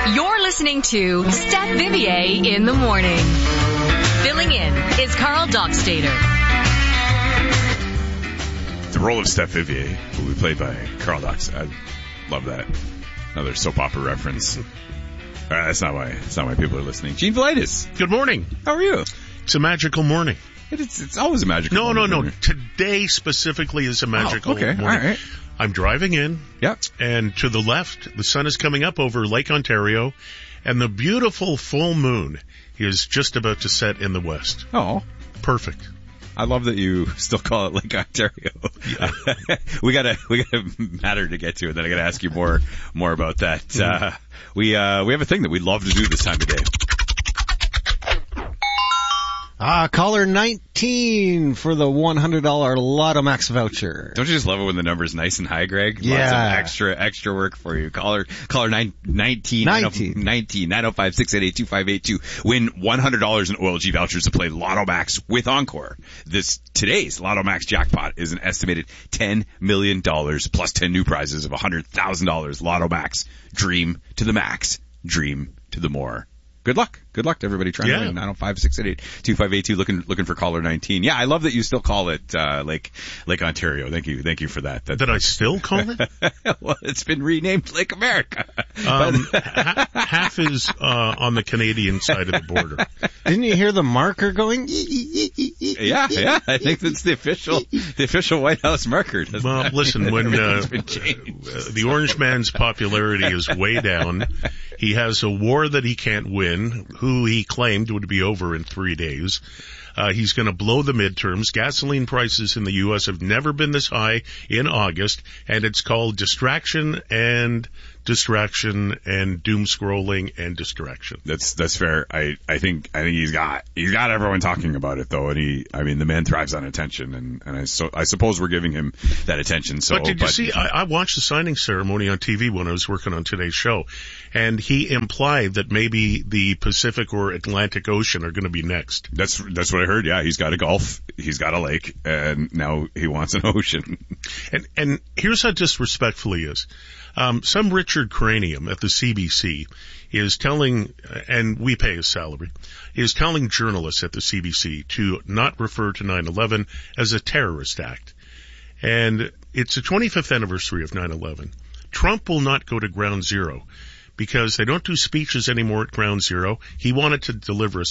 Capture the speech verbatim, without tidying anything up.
You're listening to Steph Vivier in the morning. Filling in is Carl Dockstader. The role of Steph Vivier will be played by Carl Dox. I love that. Another soap opera reference. Uh, that's not why. That's not why people are listening. Gene Velitis. Good morning. How are you? It's a magical morning. It's it's always a magical. No, morning. no, no. Today specifically is a magical oh, okay. morning. All right. I'm driving in. Yep. And to the left, the sun is coming up over Lake Ontario, and the beautiful full moon is just about to set in the west. Oh, perfect. I love that you still call it Lake Ontario. Yeah. we got a we got a matter to get to, and then I got to ask you more more about that. Mm. Uh, we uh, we have a thing that we love to do this time of day. Ah, caller nineteen for the one hundred dollars Lotto Max voucher. Don't you just love it when the number's nice and high, Greg? Yeah. Lots of extra, extra work for you. Caller, caller nine, nineteen, nineteen. nineteen, nine oh five, six eight eight, two five eight two. Win one hundred dollars in O L G vouchers to play Lotto Max with Encore. This, today's Lotto Max jackpot is an estimated ten million dollars plus ten new prizes of one hundred thousand dollars. Lotto Max. Dream to the max. Dream to the more. Good luck. Good luck to everybody trying yeah. to win. nine oh five, six eight eight, two five eight two. Looking, looking for caller nineteen. Yeah, I love that you still call it, uh, Lake, Lake Ontario. Thank you. Thank you for that. that Did I still call it? Well, it's been renamed Lake America. Um, ha- half is, uh, on the Canadian side of the border. Didn't you hear the marker going? Yeah, yeah. I think that's the official, the official White House marker. Well, it? listen, when, uh, the Orange Man's popularity is way down, he has a war that he can't win, who he claimed would be over in three days. Uh, he's going to blow the midterms. Gasoline prices in the U S have never been this high in August, and it's called distraction and distraction and doom scrolling and distraction. That's that's fair. I I think I think he's got he's got everyone talking about it though, and he I mean the man thrives on attention, and and I so I suppose we're giving him that attention. So, but did you but, see? I, I watched the signing ceremony on T V when I was working on today's show, and he implied that maybe the Pacific or Atlantic Ocean are going to be next. That's that's what I heard. Yeah, he's got a Gulf, he's got a lake, and now he wants an ocean. And and here's how disrespectful he is. Um, some Richard Cranium at the C B C is telling, and we pay his salary, is telling journalists at the C B C to not refer to nine eleven as a terrorist act. And it's the twenty-fifth anniversary of nine eleven. Trump will not go to Ground Zero because they don't do speeches anymore at Ground Zero. He wanted to deliver a